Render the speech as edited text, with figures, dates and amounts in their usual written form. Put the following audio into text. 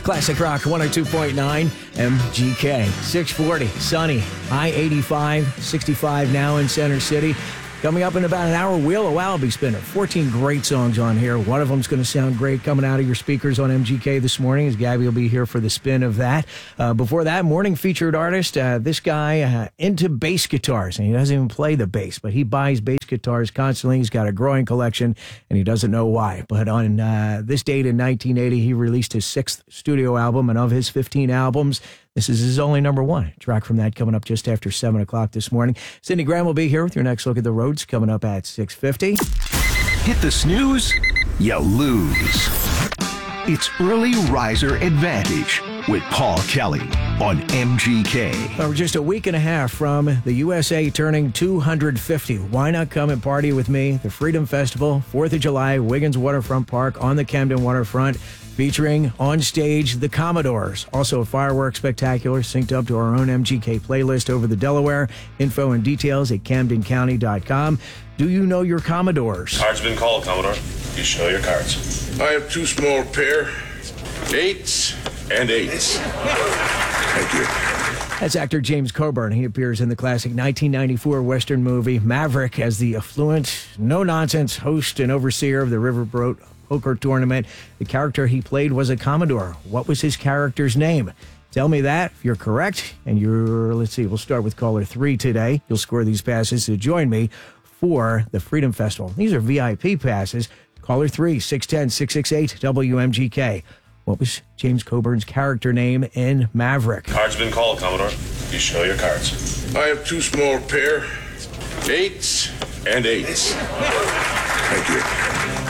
Classic Rock 102.9 MGK. 640, sunny, high 85, 65 now in Center City. Coming up in about an hour, Wheel of Wow will be spinning. 14 great songs on here. One of them's going to sound great coming out of your speakers on MGK this morning, as Gabby will be here for the spin of that. Before that, morning featured artist, this guy into bass guitars, and he doesn't even play the bass, but he buys bass guitars constantly. He's got a growing collection, and he doesn't know why. But on this date in 1980, he released his 6th studio album, and of his 15 albums, this is his only number one. A track from that coming up just after 7 o'clock this morning. Cindy Graham will be here with your next look at the roads coming up at 6:50. Hit the snooze, you lose. It's Early Riser Advantage with Paul Kelly on MGK. We're just a week and a half from the USA turning 250. Why not come and party with me? The Freedom Festival, 4th of July, Wiggins Waterfront Park on the Camden Waterfront, featuring on stage the Commodores. Also a fireworks spectacular synced up to our own MGK playlist over the Delaware. Info and details at CamdenCounty.com. Do you know your Commodores? Card's been called, Commodore. You show your cards. I have 2 small pair, 8s and 8s. Thank you. That's actor James Coburn. He appears in the classic 1994 Western movie Maverick as the affluent, no-nonsense host and overseer of the Riverboat Poker Tournament. The character he played was a Commodore. What was his character's name? Tell me that if you're correct. And let's see, we'll start with caller 3 today. You'll score these passes to join me for the Freedom Festival. These are VIP passes. Caller 3, 610-668-WMGK. What was James Coburn's character name in Maverick? Card's been called, Commodore. You show your cards. I have 2 small pair, 8s and 8s. Thank you.